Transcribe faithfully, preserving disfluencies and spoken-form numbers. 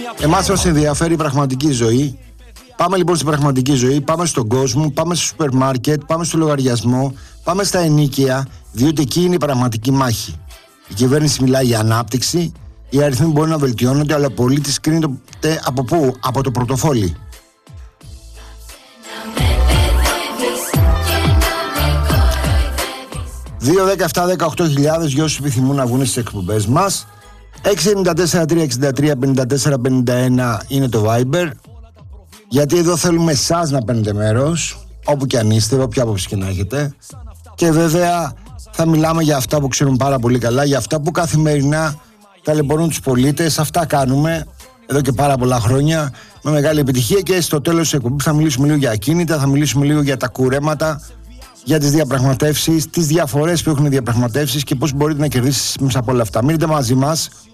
Εμάς μας ενδιαφέρει η πραγματική ζωή. Πάμε λοιπόν στην πραγματική ζωή, πάμε στον κόσμο, πάμε στο σούπερ μάρκετ, πάμε στο λογαριασμό, πάμε στα ενοίκια, διότι εκεί είναι η πραγματική μάχη. Η κυβέρνηση μιλάει για ανάπτυξη, οι αριθμοί μπορεί να βελτιώνονται, αλλά ο πολίτης κρίνεται από πού? Από το πορτοφόλι. δύο, δέκα, επτά, δεκαοκτώ χιλιάδες για όσους επιθυμούν να βγουν στις εκπομπές μας. έξι εννιά τέσσερα τρία έξι τρία πέντε τέσσερα πενήντα ένα είναι το Viber. Γιατί εδώ θέλουμε εσάς να παίρνετε μέρος, όπου και αν είστε, όποια άποψη και να έχετε. Και βέβαια θα μιλάμε για αυτά που ξέρουν πάρα πολύ καλά, για αυτά που καθημερινά ταλαιπωρούν τους πολίτες. Αυτά κάνουμε εδώ και πάρα πολλά χρόνια με μεγάλη επιτυχία, και στο τέλος της εκπομπής θα μιλήσουμε λίγο για ακίνητα, θα μιλήσουμε λίγο για τα κουρέματα, για τις διαπραγματεύσεις, τις διαφορές που έχουν οι διαπραγματεύσεις και πώς μπορείτε να κερδίσετε μέσα από όλα αυτά. Μείνετε μαζί μας.